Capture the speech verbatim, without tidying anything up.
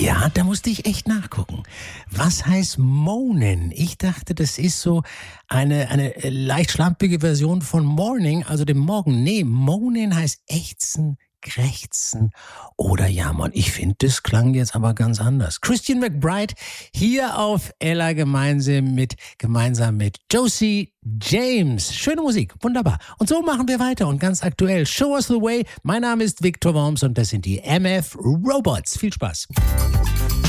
Ja, da musste ich echt nachgucken. Was heißt moanen? Ich dachte, das ist so eine, eine leicht schlampige Version von morning, also dem Morgen. Nee, moanen heißt ächzen, krächzen oder jammern. Ich finde, das klang jetzt aber ganz anders. Christian McBride hier auf Ella gemeinsam mit, gemeinsam mit Josie James. Schöne Musik, wunderbar. Und so machen wir weiter und ganz aktuell. Show us the way. Mein Name ist Victor Worms und das sind die M F Robots. Viel Spaß.